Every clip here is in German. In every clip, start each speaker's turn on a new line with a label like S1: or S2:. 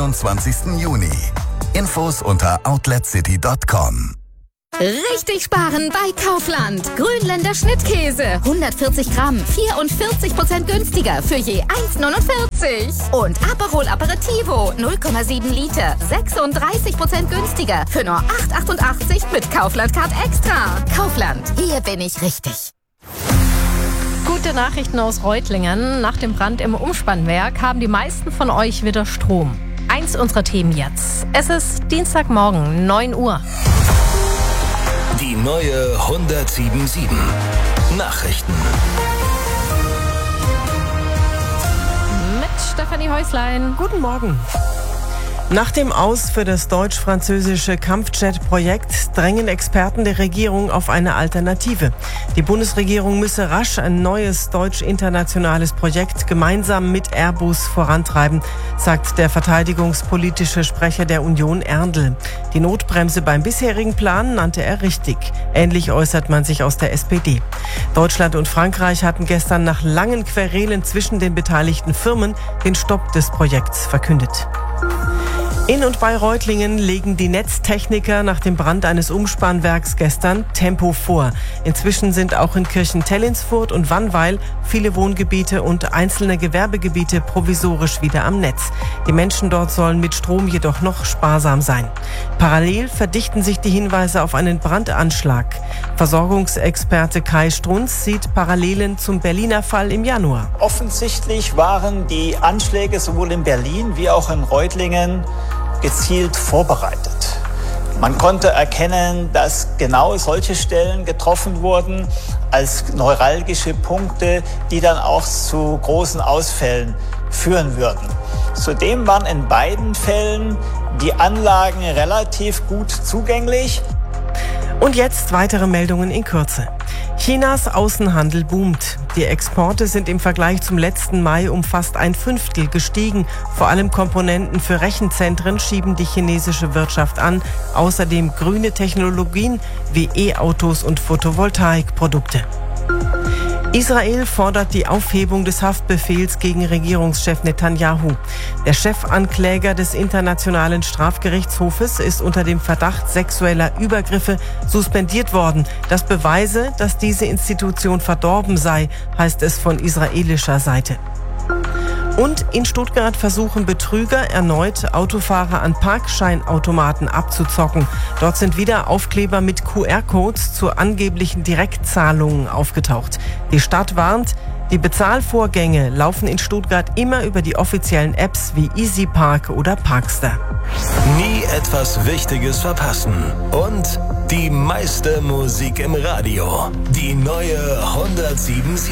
S1: 21. Juni. Infos unter outletcity.com.
S2: Richtig sparen bei Kaufland. Grünländer Schnittkäse. 140 Gramm, 44% günstiger für je 1,49. Und Aperol Aperitivo, 0,7 Liter, 36% günstiger für nur 8,88 mit Kaufland Card Extra. Kaufland, hier bin ich richtig.
S3: Gute Nachrichten aus Reutlingen. Nach dem Brand im Umspannwerk haben die meisten von euch wieder Strom. Eins unserer Themen jetzt. Es ist Dienstagmorgen, 9 Uhr.
S4: Die neue 107.7 Nachrichten.
S3: Mit Stefanie Häuslein.
S5: Guten Morgen. Nach dem Aus für das deutsch-französische Kampfjet-Projekt drängen Experten der Regierung auf eine Alternative. Die Bundesregierung müsse rasch ein neues deutsch-internationales Projekt gemeinsam mit Airbus vorantreiben, sagt der verteidigungspolitische Sprecher der Union Erndl. Die Notbremse beim bisherigen Plan nannte er richtig. Ähnlich äußert man sich aus der SPD. Deutschland und Frankreich hatten gestern nach langen Querelen zwischen den beteiligten Firmen den Stopp des Projekts verkündet. In und bei Reutlingen legen die Netztechniker nach dem Brand eines Umspannwerks gestern Tempo vor. Inzwischen sind auch in Kirchen-Tellinsfurt und Wannweil viele Wohngebiete und einzelne Gewerbegebiete provisorisch wieder am Netz. Die Menschen dort sollen mit Strom jedoch noch sparsam sein. Parallel verdichten sich die Hinweise auf einen Brandanschlag. Versorgungsexperte Kai Strunz sieht Parallelen zum Berliner Fall im Januar.
S6: Offensichtlich waren die Anschläge sowohl in Berlin wie auch in Reutlingen gezielt vorbereitet. Man konnte erkennen, dass genau solche Stellen getroffen wurden als neuralgische Punkte, die dann auch zu großen Ausfällen führen würden. Zudem waren in beiden Fällen die Anlagen relativ gut zugänglich.
S5: Und jetzt weitere Meldungen in Kürze. Chinas Außenhandel boomt. Die Exporte sind im Vergleich zum letzten Mai um fast 1/5 gestiegen. Vor allem Komponenten für Rechenzentren schieben die chinesische Wirtschaft an. Außerdem grüne Technologien wie E-Autos und Photovoltaikprodukte. Israel fordert die Aufhebung des Haftbefehls gegen Regierungschef Netanyahu. Der Chefankläger des Internationalen Strafgerichtshofes ist unter dem Verdacht sexueller Übergriffe suspendiert worden. Das beweise, dass diese Institution verdorben sei, heißt es von israelischer Seite. Und in Stuttgart versuchen Betrüger erneut, Autofahrer an Parkscheinautomaten abzuzocken. Dort sind wieder Aufkleber mit QR-Codes zu angeblichen Direktzahlungen aufgetaucht. Die Stadt warnt, die Bezahlvorgänge laufen in Stuttgart immer über die offiziellen Apps wie EasyPark oder Parkster.
S4: Nie etwas Wichtiges verpassen. Und die meiste Musik im Radio. Die neue 107.7.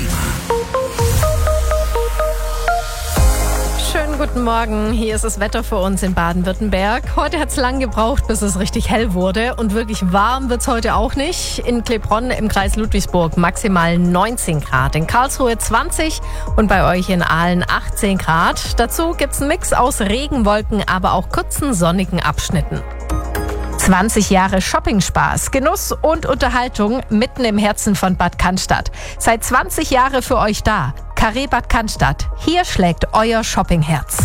S3: Schönen guten Morgen, hier ist das Wetter für uns in Baden-Württemberg. Heute hat es lang gebraucht, bis es richtig hell wurde und wirklich warm wird es heute auch nicht. In Klebronn im Kreis Ludwigsburg maximal 19 Grad, in Karlsruhe 20 und bei euch in Aalen 18 Grad. Dazu gibt es einen Mix aus Regenwolken, aber auch kurzen sonnigen Abschnitten. 20 Jahre Shopping-Spaß, Genuss und Unterhaltung mitten im Herzen von Bad Cannstatt. Seit 20 Jahren für euch da. Carré Bad Cannstatt. Hier schlägt euer Shoppingherz.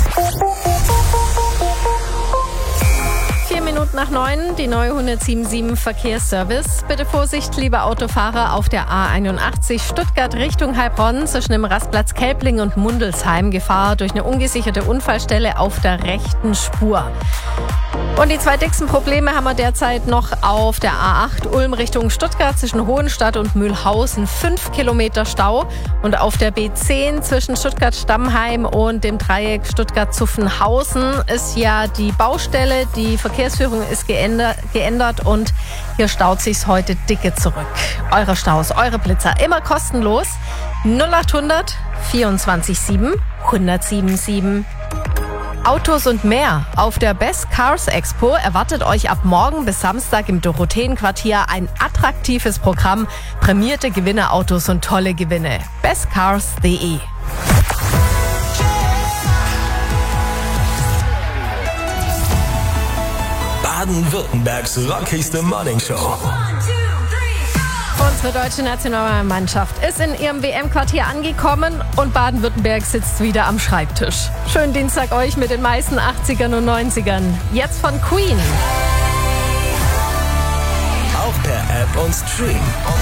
S3: 4 Minuten nach 9, die neue 107.7 Verkehrsservice. Bitte Vorsicht, liebe Autofahrer, auf der A81 Stuttgart Richtung Heilbronn zwischen dem Rastplatz Kelbling und Mundelsheim. Gefahr durch eine ungesicherte Unfallstelle auf der rechten Spur. Und die zwei dicksten Probleme haben wir derzeit noch auf der A8 Ulm Richtung Stuttgart zwischen Hohenstadt und Mühlhausen. 5 Kilometer Stau. Und auf der B10 zwischen Stuttgart-Stammheim und dem Dreieck Stuttgart-Zuffenhausen ist ja die Baustelle. Die Verkehrsführung ist geändert und hier staut sich's heute dicke zurück. Eure Staus, eure Blitzer, immer kostenlos. 0800 24 7 107.7. Autos und mehr. Auf der Best Cars Expo erwartet euch ab morgen bis Samstag im Dorotheenquartier ein attraktives Programm, prämierte Gewinnerautos und tolle Gewinne. bestcars.de.
S4: Baden-Württembergs rockigste Morningshow.
S3: Von Unsere deutsche Nationalmannschaft ist in ihrem WM-Quartier angekommen und Baden-Württemberg sitzt wieder am Schreibtisch. Schönen Dienstag euch mit den meisten 80ern und 90ern. Jetzt von Queen.
S4: Auch per App und Stream.